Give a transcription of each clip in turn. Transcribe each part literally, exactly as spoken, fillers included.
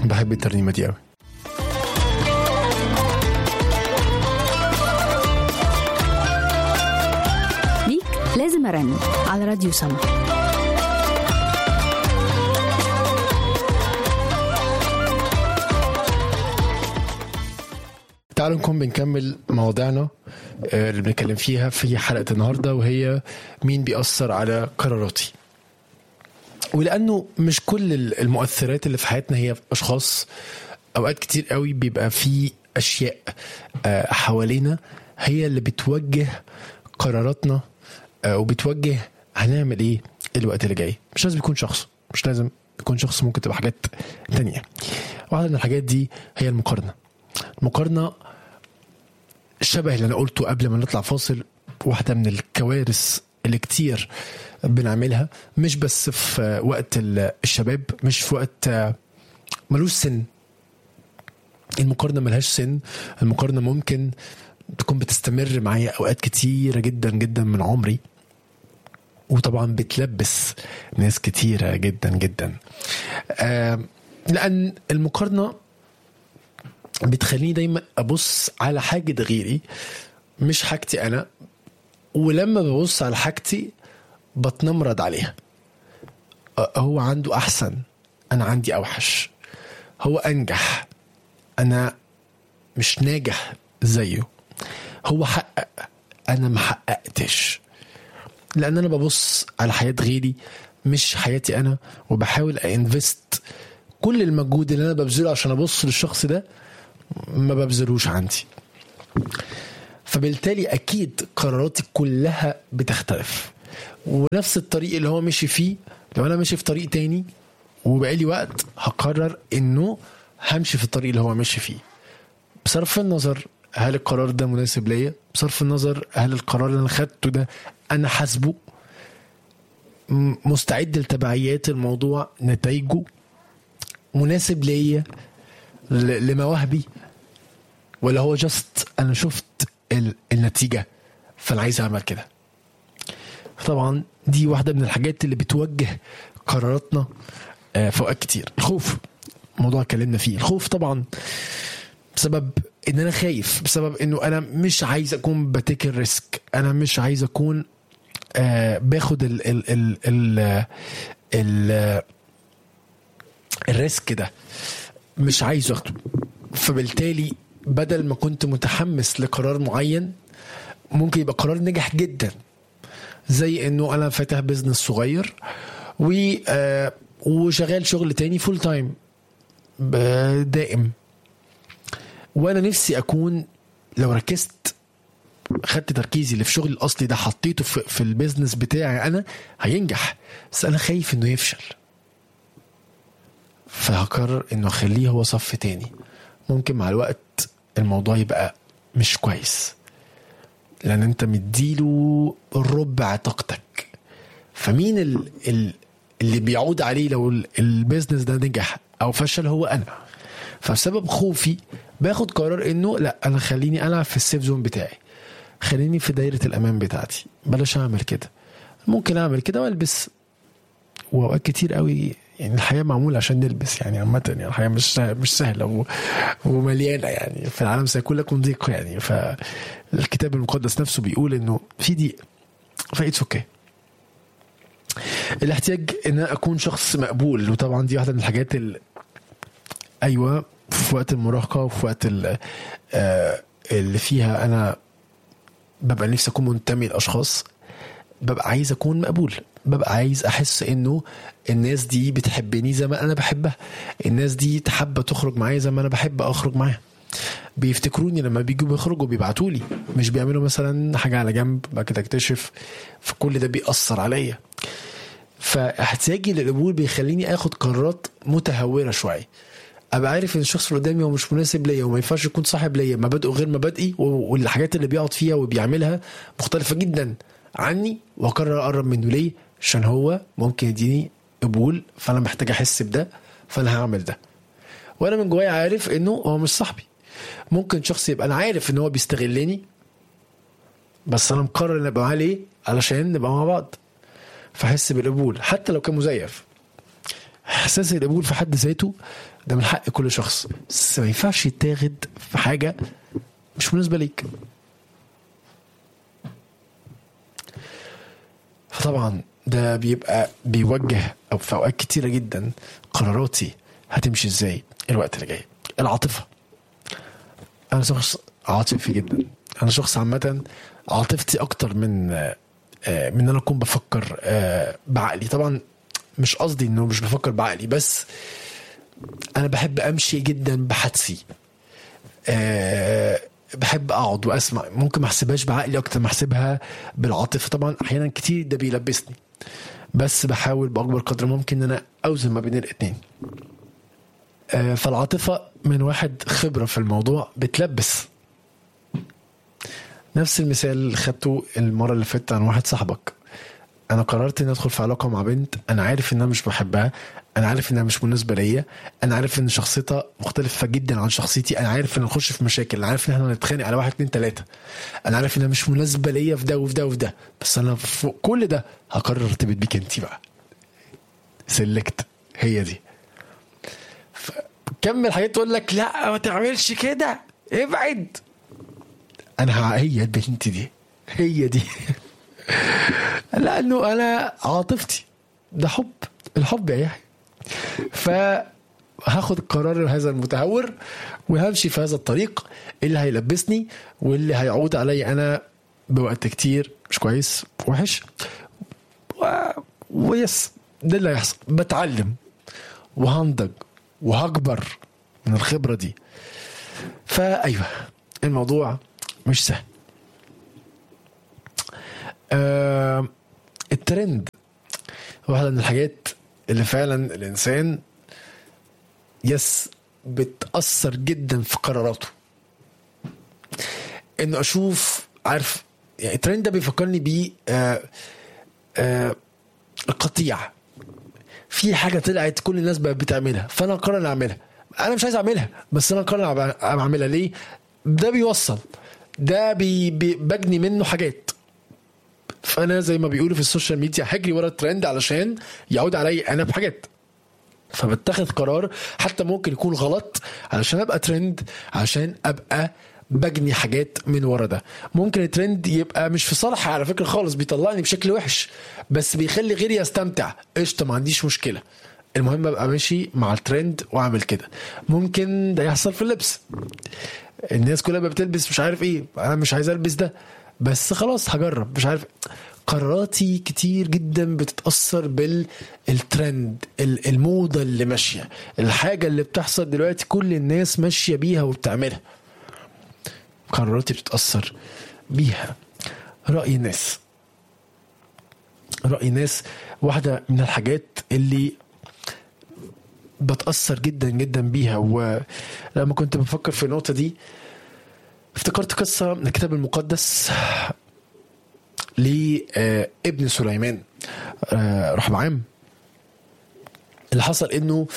بحب الترنيمة دي قوي. ليك لازم أرن على راديو سما. تعالوا نكون بنكمل مواضيعنا اللي بنتكلم فيها في حلقة النهاردة، وهي مين بيأثر على قراراتي. ولأنه مش كل المؤثرات اللي في حياتنا هي أشخاص، أوقات كتير قوي بيبقى في أشياء حوالينا هي اللي بتوجه قراراتنا وبتوجه هنعمل إيه الوقت اللي جاي. مش لازم يكون شخص، مش لازم يكون شخص، ممكن تبقى حاجات تانية. واحدة من الحاجات دي هي المقارنة. المقارنة شبه اللي أنا قلته قبل ما نطلع فاصل، واحدة من الكوارث اللي كتير بنعملها، مش بس في وقت الشباب، مش في وقت ملوش سن. المقارنة ملهاش سن. المقارنة ممكن تكون بتستمر معايا أوقات كتيرة جدا جدا من عمري، وطبعا بتلبس ناس كتيرة جدا جدا. آه لأن المقارنة بتخليني دايما أبص على حاجة غيري مش حاجتي أنا، ولما ببص على حاجتي بتنمرض عليها. هو عنده أحسن، أنا عندي أوحش. هو أنجح، أنا مش ناجح زيه. هو حقق، أنا محققتش. لأن أنا ببص على حياة غيري مش حياتي أنا، وبحاول أنفست كل المجهود اللي أنا ببذله عشان أبص للشخص ده ما ببذلوش عندي. فبالتالي أكيد قراراتي كلها بتختلف. ونفس الطريق اللي هو مشي فيه، لو أنا مشي في طريق تاني وبقالي وقت، هقرر إنه همشي في الطريق اللي هو مشي فيه، بصرف النظر هل القرار ده مناسب ليا، بصرف النظر هل القرار اللي أنا خدته ده أنا حاسبه، مستعد لتبعيات الموضوع، نتائجه مناسب ليا لمواهبي، ولا هو جست أنا شفت النتيجة فأنا عايز أعمل كده. طبعا دي واحدة من الحاجات اللي بتوجه قراراتنا في أوقات كتير. الخوف، موضوع كلمنا فيه. الخوف طبعا بسبب إن أنا خايف، بسبب إنه أنا مش عايز أكون بتيك ريسك، أنا مش عايز أكون آه باخد ال ال ال ال ال الريسك ده، مش عايز أخده. فبالتالي بدل ما كنت متحمس لقرار معين، ممكن يبقى قرار نجح جدا، زي انه انا فاتح بيزنس صغير وشغال شغل تاني فول تايم دائم، وانا نفسي اكون لو ركزت خدت تركيزي اللي في شغل الاصلي ده حطيته في, في البيزنس بتاعي انا هينجح، بس انا خايف انه يفشل، فهقرر انه اخليه هو صف تاني. ممكن مع الوقت الموضوع يبقى مش كويس، لان انت مديله ربع طاقتك. فمين ال ال اللي بيعود عليه لو البيزنس ده نجح او فشل؟ هو انا. فبسبب خوفي باخد قرار انه لا، انا خليني العب في السيف زون بتاعي، خليني في دايرة الامان بتاعتي، بلاش اعمل كده. ممكن اعمل كده والبس، واوقات كتير قوي يعني الحياة معمولة عشان نلبس، يعني عامة يعني الحياة مش مش سهلة ومليانة، يعني في العالم سيكون لكم ضيق، يعني فالكتاب المقدس نفسه بيقول إنه في ضيق، فايتس اوكي. الاحتياج إن أنا أكون شخص مقبول، وطبعا دي واحدة من الحاجات اللي أيوة في وقت المراهقة وفي وقت اللي فيها أنا ببقى نفسي أكون منتمي لأشخاص، ببقى عايز أكون مقبول، ببقى عايز أحس إنه الناس دي بتحبني زي ما أنا بحبها، الناس دي تحب تخرج معايا زي ما أنا بحب أخرج معاها، بيفتكروني لما بيجوا بيخرجوا بيبعتولي، مش بيعملوا مثلا حاجة على جنب بعد كده اكتشف. فكل ده بيأثر عليا. فاحتياجي للقبول بيخليني أخد قرارات متهورة شوية، أبقى عارف إن الشخص اللي قدامي هو مش مناسب ليا وما ينفعش يكون صاحب ليا، مبادئه غير مبادئي، والحاجات اللي بيقعد فيها وبيعملها مختلفة جدا عني، وأقرر أقرب منه ليه؟ عشان هو ممكن يديني قبول، فأنا محتاج أحس بده، فأنا هعمل ده. وأنا من جوايا عارف إنه هو مش صاحبي. ممكن شخص يبقى أنا عارف إنه هو بيستغلني، بس أنا مقرر إن أبقى عليه علشان نبقى مع بعض، فحس بالقبول حتى لو كان مزيف. احساس القبول في حد ذاته ده من حق كل شخص، بس ما ينفعش يتاخد في حاجه مش مناسبه ليك. فطبعا ده بيبقى بيوجه او في اوقات كتيره جدا قراراتي هتمشي ازاي الوقت اللي جاي. العاطفه، انا شخص عاطفي جدا، انا شخص عامه عاطفتي اكتر من من ان انا اكون بفكر بعقلي. طبعا مش قصدي انه مش بفكر بعقلي، بس انا بحب امشي جدا بحدسي، بحب اقعد واسمع، ممكن ما احسبهاش بعقلي اكتر ما احسبها بالعاطفه. طبعا احيانا كتير ده بيلبسني، بس بحاول باكبر قدر ممكن ان انا اوزن ما بين الاثنين. فالعاطفه من واحد خبره في الموضوع بتلبس. نفس المثال اللي خدته المره اللي فاتت عن واحد صاحبك، انا قررت ان ادخل في علاقه مع بنت انا عارف انها مش بحبها، انا عارف انها مش مناسبه ليا، انا عارف ان شخصيتها مختلفه جدا عن شخصيتي، انا عارف ان نخش في مشاكل، انا عارف ان احنا نتخانق على واحد اتنين تلاته، انا عارف انها مش مناسبه ليا في ده وفي ده وفي ده، بس انا فوق كل ده هقرر ارتبط بيك انتي بقى. سلكت، هي دي. كمل حاجات تقول لك لا ما تعملش كده، ابعد. انا هي البنت دي، هي دي لانه انا عاطفتي ده حب، الحب يا يحيى. فهاخد القرار هذا المتهور وهمشي في هذا الطريق اللي هيلبسني واللي هيعود علي انا بوقت كتير مش كويس وحش و... ويس ده اللي هيحصل. بتعلم وهنضج وهكبر من الخبرة دي. فأيوة الموضوع مش سهل. آه الترند واحدة من الحاجات اللي فعلا الإنسان يس بتأثر جدا في قراراته. إنه أشوف عارف يعني الترند ده بيفكرني بيه آه آه القطيع. في حاجة طلعت كل الناس بقت بتعملها فأنا أقرر أعملها. أنا مش عايز أعملها بس أنا أقرر أعملها. ليه؟ ده بيوصل، ده بي بي بجني منه حاجات. فأنا زي ما بيقولوا في السوشيال ميديا هجري ورا الترند علشان يعود علي أنا بحاجات. فبتخذ قرار حتى ممكن يكون غلط علشان أبقى ترند، علشان أبقى بجني حاجات من ورا ده. ممكن الترند يبقى مش في صالحي على فكرة خالص، بيطلعني بشكل وحش بس بيخلي غيري يستمتع، قشطة ما عنديش مشكلة. المهم ابقى ماشي مع الترند واعمل كده. ممكن ده يحصل في اللبس، الناس كلها بتلبس مش عارف ايه، انا مش عايز البس ده بس خلاص هجرب مش عارف. قراراتي كتير جدا بتتأثر بالترند، الموضة اللي ماشية، الحاجة اللي بتحصل دلوقتي كل الناس ماشية بيها وبتعملها، قراراتي بتتأثر بيها. رأي الناس، رأي الناس واحدة من الحاجات اللي بتأثر جدا جدا بيها. ولما كنت بفكر في النقطة دي افتكرت قصة من الكتاب المقدس لابن سليمان رحبعام. اللي حصل انه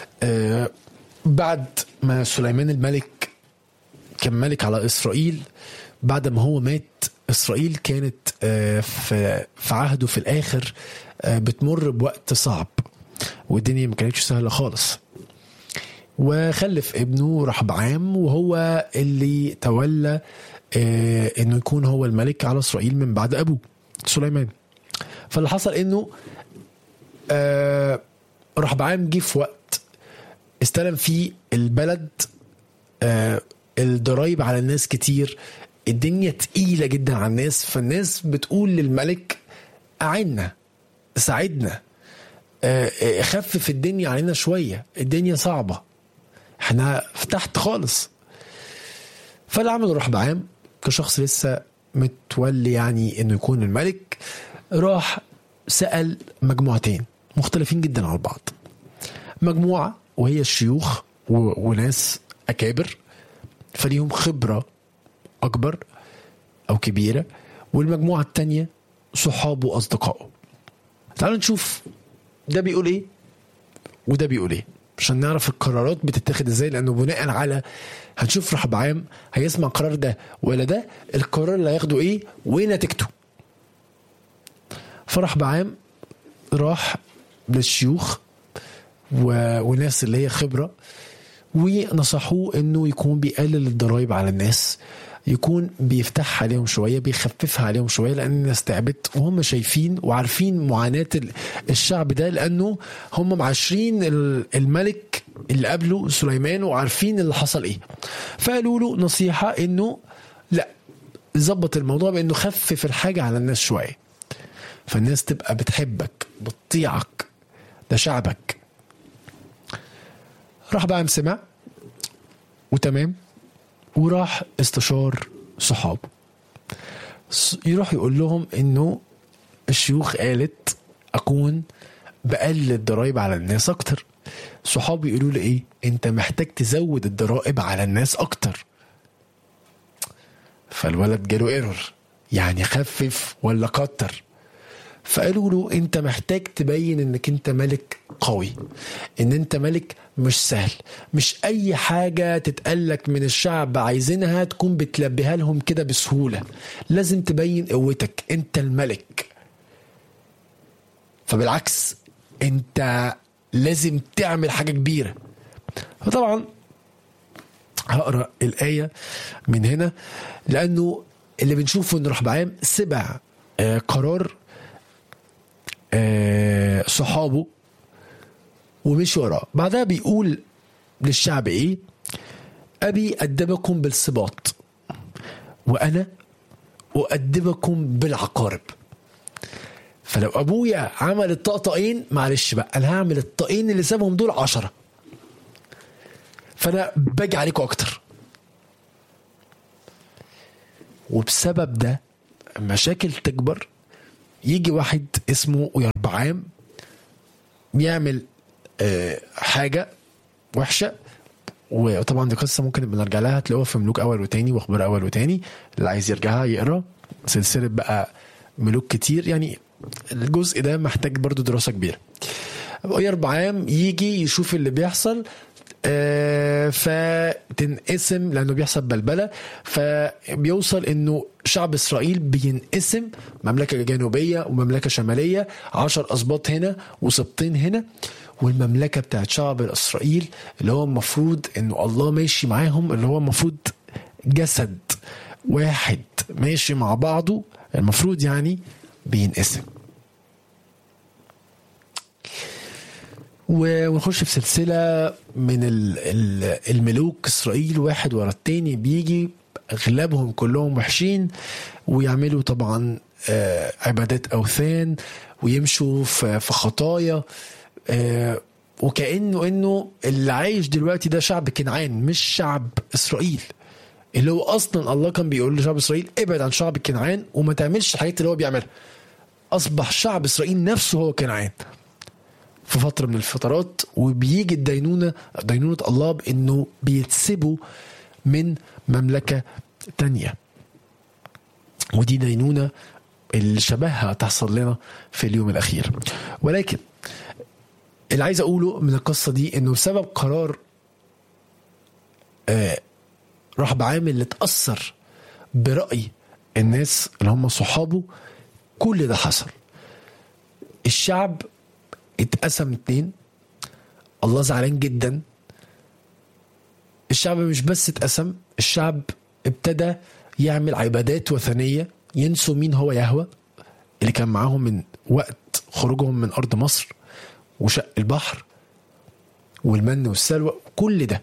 بعد ما سليمان الملك كان ملك على إسرائيل، بعد ما هو مات إسرائيل كانت في عهده في الآخر بتمر بوقت صعب والدنيا ما كانتش سهلة خالص. وخلف ابنه رحبعام وهو اللي تولى انه يكون هو الملك على إسرائيل من بعد أبوه سليمان. فاللي حصل انه رحبعام جه في وقت استلم فيه البلد الضرايب على الناس كتير، الدنيا تقيلة جدا على الناس. فالناس بتقول للملك أعنا ساعدنا، خفف الدنيا علينا شوية، الدنيا صعبة، احنا فتحت خالص. فاللي عمله رحبعام كشخص لسه متولي يعني انه يكون الملك، راح سأل مجموعتين مختلفين جدا على بعض. مجموعة وهي الشيوخ وناس أكابر فليهم خبرة أكبر أو كبيرة، والمجموعة التانية صحابه وأصدقائه. تعالوا نشوف ده بيقول إيه وده بيقول إيه عشان نعرف القرارات بتتخذ إزاي، لأنه بناء على هنشوف رحبعام هيسمع قرار ده ولا ده، القرار اللي هياخده إيه ونتيجته. فرحبعام راح للشيوخ وناس اللي هي خبرة، ونصحوه انه يكون بيقلل الضرائب على الناس، يكون بيفتح عليهم شوية، بيخففها عليهم شوية، لأن الناس تعبت وهم شايفين وعارفين معاناة الشعب ده، لأنه هم معاشرين الملك اللي قبله سليمان وعارفين اللي حصل ايه. فقالوا له نصيحة انه لا، زبط الموضوع بانه خفف الحاجة على الناس شوية، فالناس تبقى بتحبك بتطيعك، ده شعبك. راح بقى مسمع وتمام، وراح استشار صحابه، يروح يقول لهم انه الشيوخ قالت اكون بقلل الضرائب على الناس اكتر. صحابي يقولوا لي ايه؟ انت محتاج تزود الضرائب على الناس اكتر. فالولد جاله ايرور، يعني خفف ولا كتر؟ فقالوا له انت محتاج تبين انك انت ملك قوي، ان انت ملك مش سهل، مش اي حاجة تتقلك من الشعب عايزينها تكون بتلبيها لهم كده بسهولة، لازم تبين قوتك، انت الملك. فبالعكس انت لازم تعمل حاجة كبيرة. فطبعا هقرأ الآية من هنا، لأنه اللي بنشوفه ان رحبعام سبع آه قرار آه صحابه ومشي وراه. بعدها بيقول للشعب ايه؟ أبي أدبكم بالسباط وأنا أؤدبكم بالعقارب. فلو أبويا عمل الطقطقين، معلش بقى أنا هعمل الطقين اللي سابهم دول عشرة، فأنا باجي عليكم أكتر. وبسبب ده مشاكل تكبر. يجي واحد اسمه يربعام يعمل أه حاجة وحشة، وطبعا دي قصة ممكن نرجع لها، تلاقوها في ملوك أول وتاني وأخبار أول وتاني، اللي عايز يرجعها يقرأ سلسلة بقى ملوك كتير، يعني الجزء ده محتاج برضو دراسة كبيرة. يربعام يجي يشوف اللي بيحصل آه فتنقسم، لأنه بيحصل بلبلة، فبيوصل إنه شعب إسرائيل بينقسم مملكة جنوبية ومملكة شمالية، عشر أسباط هنا وسبطين هنا. والمملكة بتاعت شعب إسرائيل اللي هو المفروض إنه الله ماشي معاهم، اللي هو المفروض جسد واحد ماشي مع بعضه، المفروض يعني بينقسم. ونخش في سلسلة من الملوك إسرائيل واحد ورا التاني، بيجي أغلبهم كلهم وحشين ويعملوا طبعا عبادات أوثان ويمشوا في خطايا، وكأنه إنه اللي عايش دلوقتي ده شعب كنعان مش شعب إسرائيل، اللي هو أصلا الله كان بيقول لشعب إسرائيل ابعد عن شعب كنعان وما تعملش الحاجات اللي هو بيعملها. أصبح شعب إسرائيل نفسه هو كنعان في فترة من الفترات، وبيجي الدينونة دينونة الله بأنه بيتسبوا من مملكة تانية، ودي دينونة اللي شبهها تحصل لنا في اليوم الأخير. ولكن اللي عايز أقوله من القصة دي أنه بسبب قرار آه رحبعام اللي تأثر برأي الناس اللي هم صحابه، كل ده حصل. الشعب اتقسم اتنين، الله زعلان جدا. الشعب مش بس اتقسم، الشعب ابتدى يعمل عبادات وثنية، ينسوا مين هو يهوه اللي كان معاهم من وقت خروجهم من أرض مصر وشق البحر والمن والسلوى كل ده،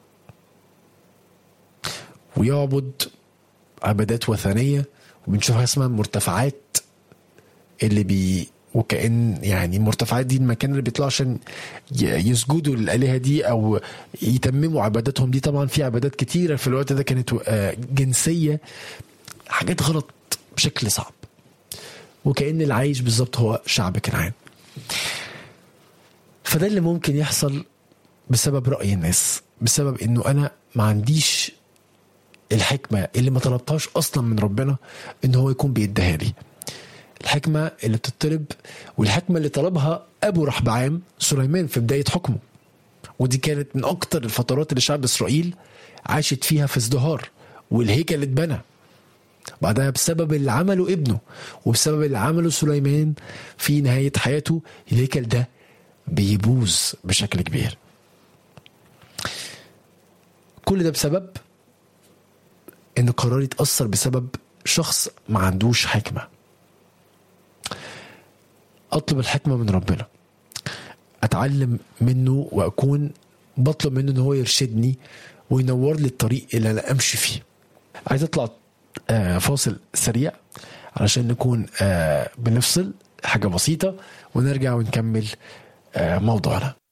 ويعبد عبادات وثنية. وبنشوفها اسمها مرتفعات، اللي بي وكأن يعني المرتفعات دي المكان اللي بيطلعوا عشان يسجدوا للآلهة دي أو يتمموا عباداتهم دي. طبعا في عبادات كتيرة في الوقت ده كانت جنسية، حاجات غلط بشكل صعب، وكأن اللي عايش بالظبط هو شعب كنعان. فده اللي ممكن يحصل بسبب رأي الناس، بسبب إنه أنا ما عنديش الحكمة اللي ما طلبتهاش أصلا من ربنا إنه هو يكون بيديها لي. الحكمة اللي بتطلب والحكمة اللي طلبها أبو رحبعام سليمان في بداية حكمه، ودي كانت من أكتر الفترات اللي شعب إسرائيل عاشت فيها في ازدهار، والهيكل اللي اتبنى بعدها بسبب اللي عمله ابنه وبسبب اللي عمله سليمان في نهاية حياته. الهيكل ده بيبوظ بشكل كبير. كل ده بسبب ان قراري اتأثر بسبب شخص ما عندوش حكمة. اطلب الحكمة من ربنا، اتعلم منه واكون بطلب منه ان هو يرشدني وينور لي الطريق اللي انا امشي فيه. عايز اطلع فاصل سريع علشان نكون بنفصل حاجة بسيطة ونرجع ونكمل موضوعنا.